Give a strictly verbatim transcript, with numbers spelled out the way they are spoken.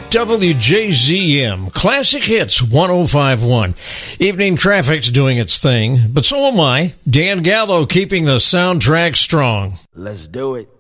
W J Z M, Classic Hits one oh five point one. Evening traffic's doing its thing, but so am I. Dan Gallo keeping the soundtrack strong. Let's do it.